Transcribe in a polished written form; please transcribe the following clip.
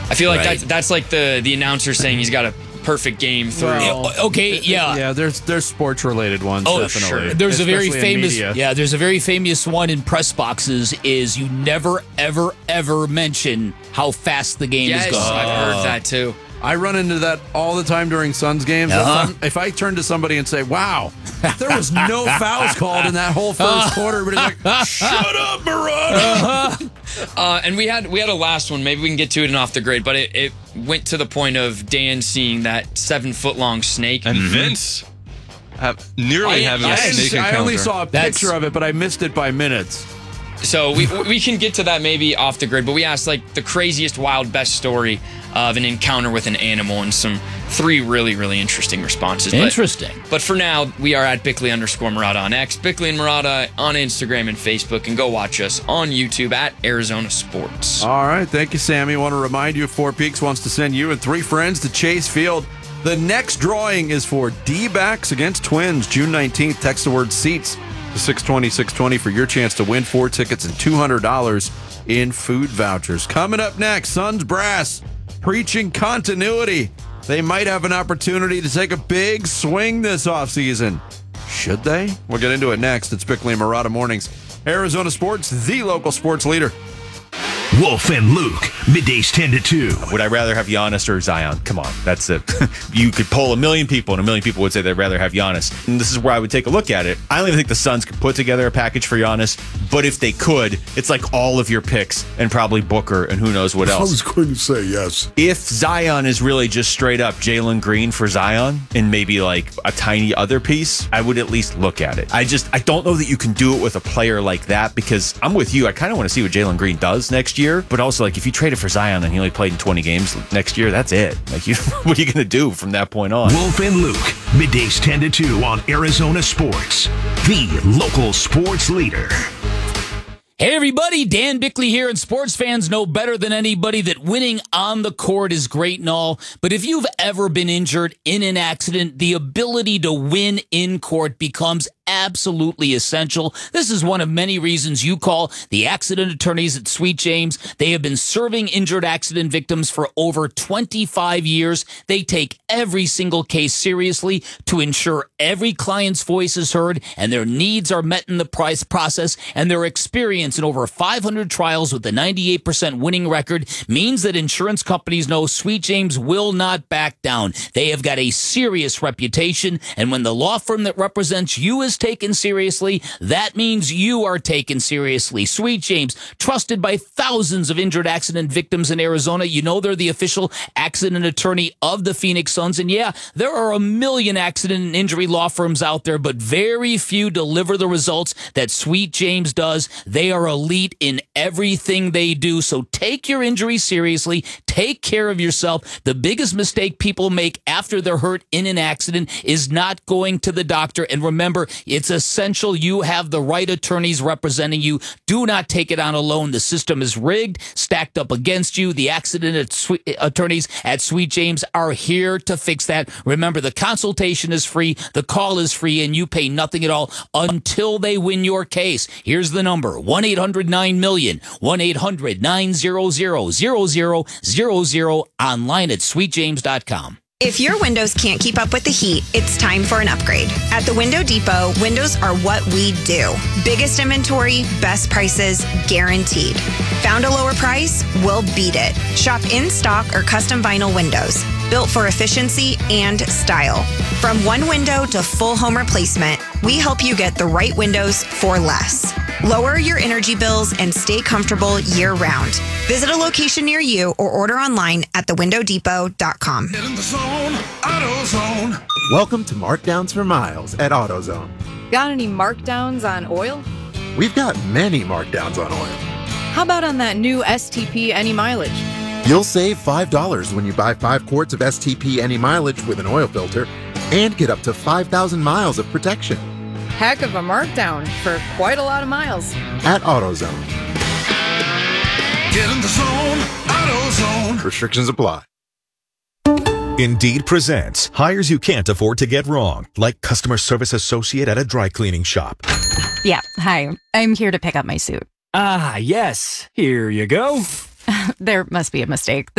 I feel like that's like the announcer saying he's got a perfect game through. Yeah, there's sports related ones. Oh, definitely. sure. There's a very media. famous one in press boxes is you never, ever, ever mention how fast the game is Yes, going. I've heard that too. I run into that all the time during Suns games. If I turn to somebody and say, wow, there was no fouls called in that whole first quarter, everybody's like, shut up, Murata. And we had a last one. Maybe we can get to it and off the grid, but it went to the point of Dan seeing that 7-foot-long snake. And Vince having a snake encounter. I only saw a picture of it, but I missed it by minutes. So we can get to that maybe off the grid, but we asked like the craziest, wild, best story of an encounter with an animal and some 3 really, really interesting responses. Interesting. But for now, we are at Bickley_Murata on X, Bickley and Murata on Instagram and Facebook, and go watch us on YouTube at Arizona Sports. All right. Thank you, Sammy. I want to remind you, Four Peaks wants to send you and 3 friends to Chase Field. The next drawing is for D-backs against Twins, June 19th. Text the word seats to 620-620 for your chance to win 4 tickets and $200 in food vouchers. Coming up next, Suns Brass preaching continuity. They might have an opportunity to take a big swing this offseason. Should they? We'll get into it next. It's Bickley and Murata Mornings. Arizona Sports, the local sports leader. Wolf and Luke, middays 10 to 2. Would I rather have Giannis or Zion? Come on, that's it. You could poll 1 million people, and 1 million people would say they'd rather have Giannis. And this is where I would take a look at it. I don't even think the Suns could put together a package for Giannis, but if they could, it's like all of your picks and probably Booker and who knows what else. I was going to say yes. If Zion is really just straight up Jalen Green for Zion and maybe like a tiny other piece, I would at least look at it. I don't know that you can do it with a player like that because I'm with you. I kind of want to see what Jalen Green does next year, but also like if you trade it for Zion and he only played in 20 games next year, that's it. Like, what are you going to do from that point on? Wolf and Luke, middays 10 to 2 on Arizona Sports, the local sports leader. Hey everybody, Dan Bickley here, and sports fans know better than anybody that winning on the court is great and all, but if you've ever been injured in an accident, the ability to win in court becomes absolutely essential. This is one of many reasons you call the accident attorneys at Sweet James. They have been serving injured accident victims for over 25 years. They take every single case seriously to ensure every client's voice is heard and their needs are met in the process, and their experience in over 500 trials with a 98% winning record means that insurance companies know Sweet James will not back down. They have got a serious reputation, and when the law firm that represents you is taken seriously, that means you are taken seriously. Sweet James, trusted by thousands of injured accident victims in Arizona. You know they're the official accident attorney of the Phoenix Suns. And yeah, there are 1 million accident and injury law firms out there, but very few deliver the results that Sweet James does. They are elite in everything they do. So take your injury seriously. Take care of yourself. The biggest mistake people make after they're hurt in an accident is not going to the doctor. And remember, it's essential you have the right attorneys representing you. Do not take it on alone. The system is rigged, stacked up against you. The accident attorneys at Sweet James are here to fix that. Remember, the consultation is free, the call is free, and you pay nothing at all until they win your case. Here's the number, 1-800-9-MILLION, 1-800-900-0000, online at sweetjames.com. If your windows can't keep up with the heat, it's time for an upgrade. At the Window Depot, windows are what we do. Biggest inventory, best prices, guaranteed. Found a lower price? We'll beat it. Shop in stock or custom vinyl windows, built for efficiency and style. From one window to full home replacement, we help you get the right windows for less. Lower your energy bills and stay comfortable year-round. Visit a location near you or order online at thewindowdepot.com. Get in the zone, AutoZone. Welcome to Markdowns for Miles at AutoZone. Got any markdowns on oil? We've got many markdowns on oil. How about on that new STP Any Mileage? You'll save $5 when you buy 5 quarts of STP Any Mileage with an oil filter and get up to 5,000 miles of protection. Heck of a markdown for quite a lot of miles. At AutoZone. Get in the zone, AutoZone. Restrictions apply. Indeed presents hires you can't afford to get wrong, like customer service associate at a dry cleaning shop. Yeah, hi. I'm here to pick up my suit. Ah, yes. Here you go. There must be a mistake.